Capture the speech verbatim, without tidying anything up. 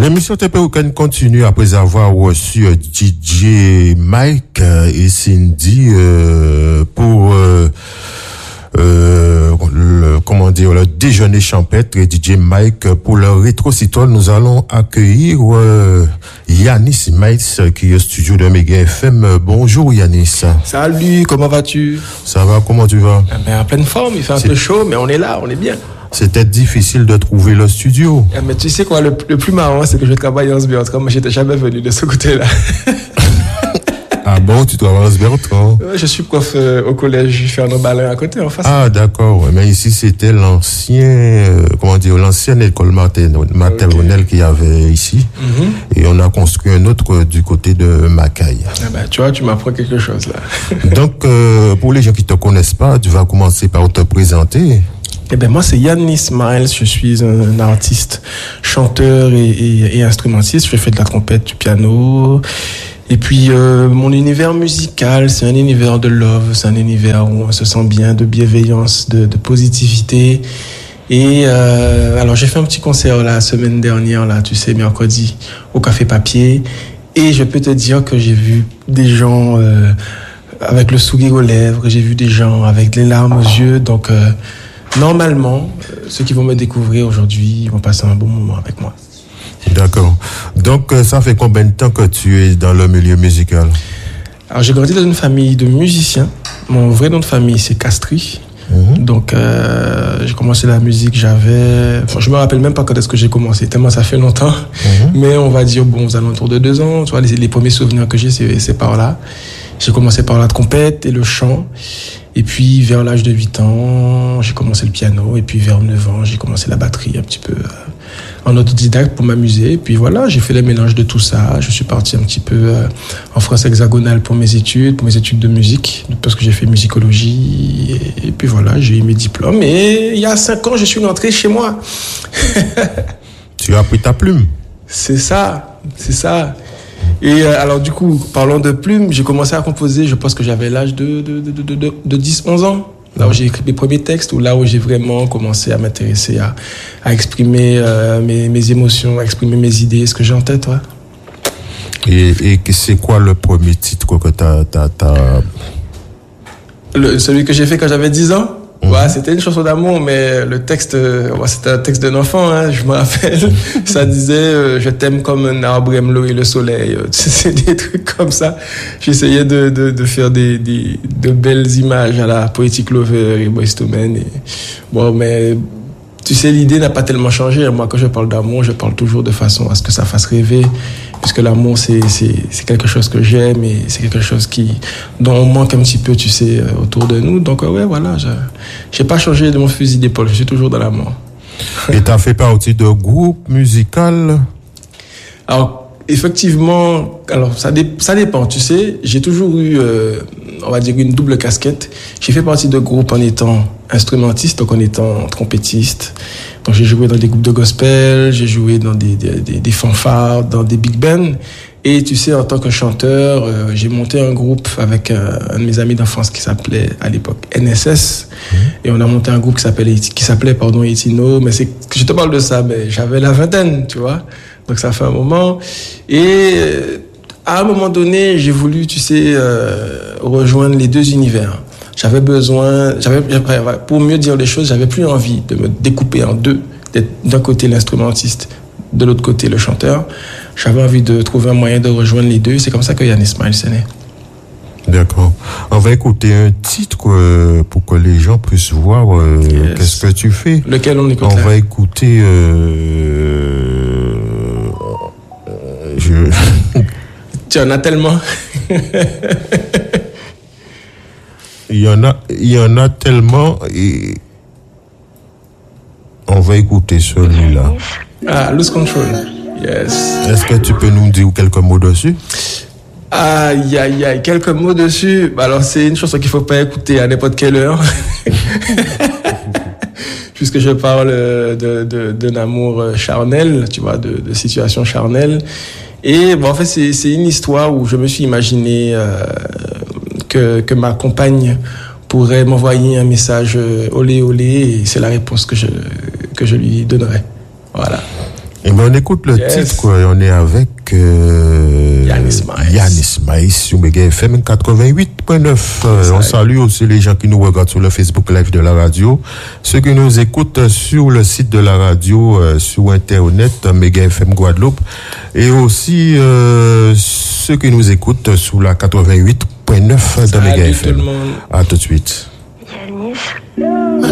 L'émission T P Weekend continue après avoir reçu D J Mike et Cindy euh, pour euh, euh, le, comment dire, le déjeuner champêtre et D J Mike pour le rétrocital. Nous allons accueillir euh, Yanis Maïs qui est au studio de Mega F M. Bonjour Yanis. Salut, comment vas-tu? Ça va, comment tu vas? Ah ben, en pleine forme, il fait un C'est... peu chaud, mais on est là, on est bien. C'était difficile de trouver le studio. Ah, mais tu sais quoi, le, le plus marrant, c'est que je travaille en Sbertrand. Moi, j'étais jamais venu de ce côté-là. Ah bon, tu travailles en Sbertrand? Ouais, je suis prof euh, au collège Fernand Balin à côté, en face. Ah d'accord, mais ici c'était l'ancien, euh, comment dire, l'ancienne école maternelle okay. qu'il y avait ici. Mm-hmm. Et on a construit un autre du côté de Macaille. Ah ben, tu vois, tu m'apprends quelque chose là. Donc, euh, pour les gens qui ne te connaissent pas, tu vas commencer par te présenter. Eh ben moi c'est Yanis Miles, je suis un artiste, chanteur et, et, et instrumentiste. Je fais de la trompette, du piano. Et puis euh, mon univers musical, c'est un univers de love, c'est un univers où on se sent bien, de bienveillance, de, de positivité. Et euh, alors j'ai fait un petit concert la semaine dernière, là, tu sais, mercredi, au Café Papier. Et je peux te dire que j'ai vu des gens euh, avec le sourire aux lèvres, j'ai vu des gens avec les larmes aux yeux, donc... Euh, Normalement, ceux qui vont me découvrir aujourd'hui vont passer un bon moment avec moi. D'accord. Donc, ça fait combien de temps que tu es dans le milieu musical? Alors, j'ai grandi dans une famille de musiciens. Mon vrai nom de famille, c'est Castry. Mmh. Donc, euh, j'ai commencé la musique, j'avais... Enfin, je me rappelle même pas quand est-ce que j'ai commencé, tellement ça fait longtemps. Mmh. Mais on va dire, bon, aux alentours de deux ans, tu vois, les, les premiers souvenirs que j'ai, c'est, c'est par là. J'ai commencé par la trompette et le chant. Et puis, vers l'âge de huit ans, j'ai commencé le piano. Et puis, vers neuf ans, j'ai commencé la batterie un petit peu euh, en autodidacte pour m'amuser. Et puis, voilà, j'ai fait le mélange de tout ça. Je suis parti un petit peu euh, en France hexagonale pour mes études, pour mes études de musique, parce que j'ai fait musicologie. Et, et puis, voilà, j'ai eu mes diplômes. Et il y a cinq ans, je suis rentré chez moi. Tu as pris ta plume? C'est ça, c'est ça. Et euh, alors du coup, parlant de plumes, j'ai commencé à composer, je pense que j'avais l'âge de, de, de, de, de, de dix onze ans. Là où j'ai écrit mes premiers textes, ou là où j'ai vraiment commencé à m'intéresser, à, à exprimer euh, mes, mes émotions, à exprimer mes idées, ce que j'ai en tête. Ouais. Et, et c'est quoi le premier titre que t'as... t'as, t'as... Le, celui que j'ai fait quand j'avais dix ans? Ouais, c'était une chanson d'amour, mais le texte, ouais, c'était un texte d'un enfant, hein, je me rappelle. Ça disait euh, « Je t'aime comme un arbre aime l'eau et le soleil ». C'est des trucs comme ça. J'essayais de, de, de faire des, des, de belles images à la Poetic Lover et Boyz two Men. Et... Bon, mais tu sais, l'idée n'a pas tellement changé. Moi, quand je parle d'amour, je parle toujours de façon à ce que ça fasse rêver. Puisque l'amour, c'est, c'est, c'est quelque chose que j'aime et c'est quelque chose qui, dont on manque un petit peu, tu sais, autour de nous. Donc, ouais, voilà, je n'ai pas changé de mon fusil d'épaule, je suis toujours dans l'amour. Et tu as fait partie de groupe musical? Alors, effectivement, alors ça, dé, ça dépend, tu sais, j'ai toujours eu, euh, on va dire, une double casquette. J'ai fait partie de groupes en étant instrumentiste, donc en étant trompettiste. Donc j'ai joué dans des groupes de gospel, j'ai joué dans des, des, des, des fanfares, dans des big bands. Et tu sais, en tant que chanteur, euh, j'ai monté un groupe avec un, un de mes amis d'enfance qui s'appelait à l'époque N S S. Mmh. Et on a monté un groupe qui s'appelait, qui s'appelait pardon, Etino. Mais c'est, je te parle de ça, mais j'avais la vingtaine, tu vois. Donc ça fait un moment. Et à un moment donné, j'ai voulu, tu sais, euh, rejoindre les deux univers. J'avais besoin, j'avais, pour mieux dire les choses, j'avais plus envie de me découper en deux, d'être d'un côté l'instrumentiste, de l'autre côté le chanteur. J'avais envie de trouver un moyen de rejoindre les deux. C'est comme ça que Yanis Miles est né. D'accord. On va écouter un titre euh, pour que les gens puissent voir euh, yes. Qu'est-ce que tu fais. Lequel on écoute? On là? va écouter... Euh, euh, je... Tu en as tellement. Il y en a, il y en a tellement et on va écouter celui-là. Ah, Lose Control. Yes. Est-ce que tu peux nous dire quelques mots dessus? Aïe, aïe, aïe, quelques mots dessus. Alors, c'est une chanson qu'il faut pas écouter à n'importe quelle heure. Puisque je parle de, de, d'un amour charnel, tu vois, de, de situation charnelle. Et bon, en fait, c'est, c'est une histoire où je me suis imaginé euh, que, que ma compagne pourrait m'envoyer un message olé olé, et c'est la réponse que je, que je lui donnerai. Voilà. Eh bien, on écoute le Yes. titre, quoi. Et on est avec euh, Yanis Maïs. Yanis Maïs sur Mega F M quatre-vingt-huit point neuf. Euh, on salue aussi les gens qui nous regardent sur le Facebook Live de la radio, ceux qui nous écoutent sur le site de la radio, euh, sur Internet, Mega F M Guadeloupe, et aussi euh, ceux qui nous écoutent sur la quatre-vingt-huit point neuf de Mega F M. Tout le monde. À tout de suite. Yanis.